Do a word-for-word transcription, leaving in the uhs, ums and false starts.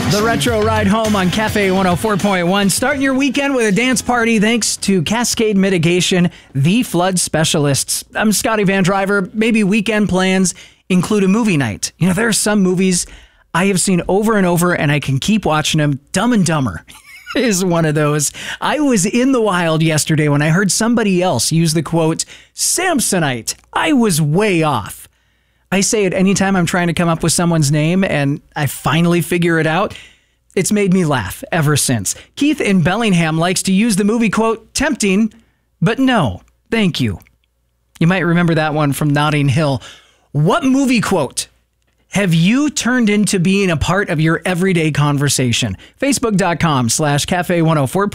The Retro Ride Home on Cafe one oh four point one. Starting your weekend with a dance party thanks to Cascade Mitigation, the flood specialists. I'm Scotty Van Driver. Maybe weekend plans include a movie night. You know, there are some movies I have seen over and over and I can keep watching them. Dumb and Dumber is one of those. I was in the wild yesterday when I heard somebody else use the quote, Samsonite. I was way off. I say it anytime I'm trying to come up with someone's name and I finally figure it out. It's made me laugh ever since. Keith in Bellingham likes to use the movie quote, tempting, but no, thank you. You might remember that one from Notting Hill. What movie quote have you turned into being a part of your everyday conversation? Facebook.com slash Cafe 104.